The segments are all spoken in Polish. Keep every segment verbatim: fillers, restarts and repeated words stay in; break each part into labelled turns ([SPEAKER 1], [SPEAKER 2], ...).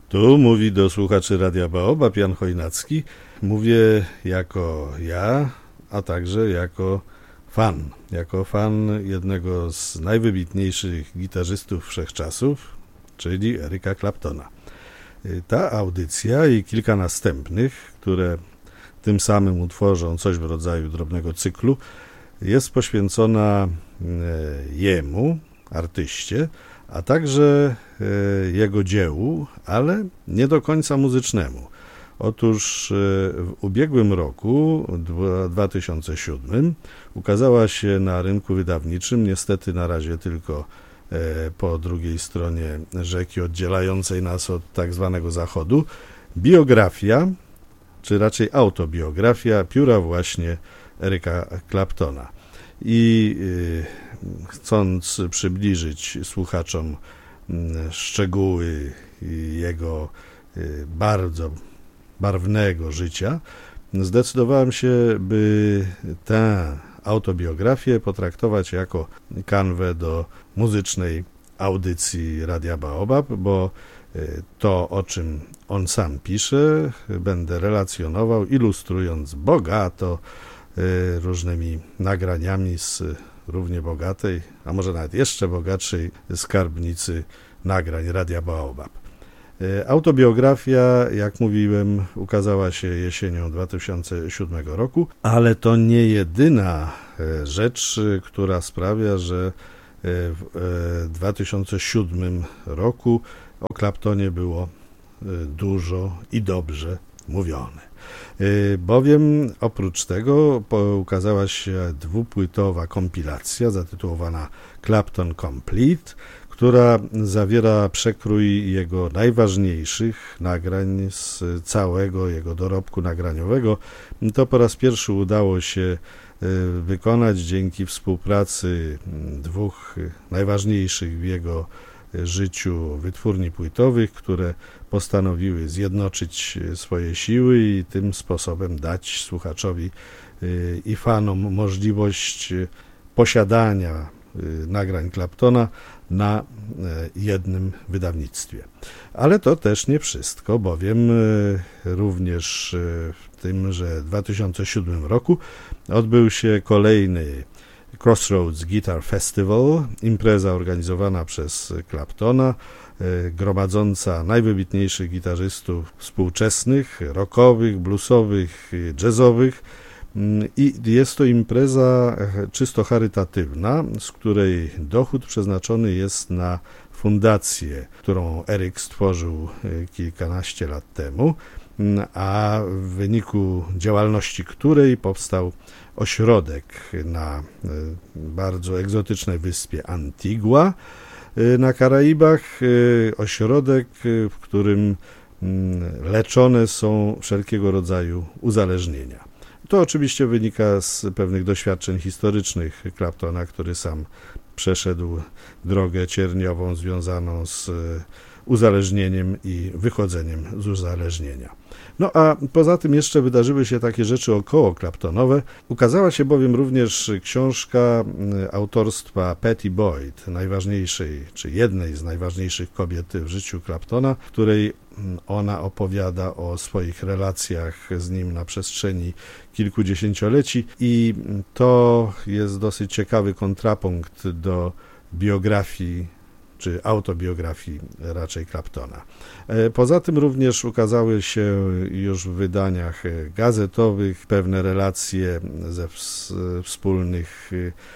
[SPEAKER 1] Tu mówi do słuchaczy Radia Baobab Jan Chojnacki. Mówię jako ja, a także jako fan. Jako fan jednego z najwybitniejszych gitarzystów wszechczasów, czyli Erica Claptona. Ta audycja i kilka następnych, które tym samym utworzą coś w rodzaju drobnego cyklu, jest poświęcona jemu, artyście, a także jego dziełu, ale nie do końca muzycznemu. Otóż w ubiegłym roku, dwa tysiące siódmym, ukazała się na rynku wydawniczym, niestety na razie tylko po drugiej stronie rzeki oddzielającej nas od tak zwanego Zachodu, biografia, czy raczej autobiografia pióra właśnie Erica Claptona. I chcąc przybliżyć słuchaczom szczegóły jego bardzo barwnego życia, zdecydowałem się, by tę autobiografię potraktować jako kanwę do muzycznej audycji Radia Baobab, bo to, o czym on sam pisze, będę relacjonował, ilustrując bogato różnymi nagraniami z równie bogatej, a może nawet jeszcze bogatszej skarbnicy nagrań Radia Baobab. Autobiografia, jak mówiłem, ukazała się jesienią dwa tysiące siódmego roku, ale to nie jedyna rzecz, która sprawia, że w dwa tysiące siódmym roku o Claptonie było dużo i dobrze mówione. Bowiem oprócz tego ukazała się dwupłytowa kompilacja zatytułowana Clapton Complete, która zawiera przekrój jego najważniejszych nagrań z całego jego dorobku nagraniowego. To po raz pierwszy udało się wykonać dzięki współpracy dwóch najważniejszych w jego życiu wytwórni płytowych, które postanowiły zjednoczyć swoje siły i tym sposobem dać słuchaczowi i fanom możliwość posiadania nagrań Claptona na jednym wydawnictwie. Ale to też nie wszystko, bowiem również w tymże dwa tysiące siódmym roku odbył się kolejny Crossroads Guitar Festival, impreza organizowana przez Claptona, gromadząca najwybitniejszych gitarzystów współczesnych, rockowych, bluesowych, jazzowych. I jest to impreza czysto charytatywna, z której dochód przeznaczony jest na fundację, którą Eric stworzył kilkanaście lat temu, a w wyniku działalności której powstał ośrodek na bardzo egzotycznej wyspie Antigua na Karaibach, ośrodek, w którym leczone są wszelkiego rodzaju uzależnienia. To oczywiście wynika z pewnych doświadczeń historycznych Claptona, który sam przeszedł drogę cierniową związaną z uzależnieniem i wychodzeniem z uzależnienia. No a poza tym jeszcze wydarzyły się takie rzeczy około Claptonowe. Ukazała się bowiem również książka autorstwa Pattie Boyd, najważniejszej, czy jednej z najważniejszych kobiet w życiu Claptona, w której ona opowiada o swoich relacjach z nim na przestrzeni kilkudziesięcioleci i to jest dosyć ciekawy kontrapunkt do biografii czy autobiografii raczej Claptona. Poza tym również ukazały się już w wydaniach gazetowych pewne relacje ze wspólnych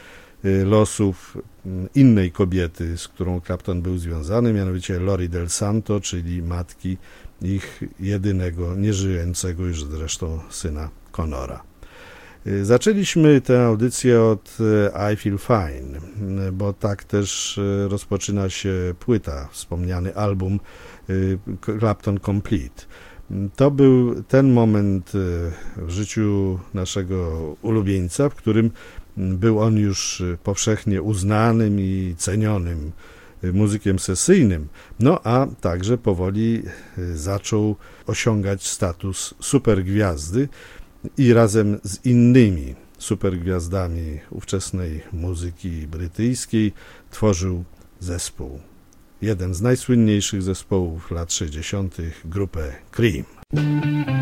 [SPEAKER 1] losów innej kobiety, z którą Clapton był związany, mianowicie Lori Del Santo, czyli matki ich jedynego, nieżyjącego już zresztą syna Conora. Zaczęliśmy tę audycję od I Feel Fine, bo tak też rozpoczyna się płyta, wspomniany album Clapton Complete. To był ten moment w życiu naszego ulubieńca, w którym był on już powszechnie uznanym i cenionym muzykiem sesyjnym, no a także powoli zaczął osiągać status supergwiazdy i razem z innymi supergwiazdami ówczesnej muzyki brytyjskiej tworzył zespół jeden z najsłynniejszych zespołów lat sześćdziesiątych, grupę Cream.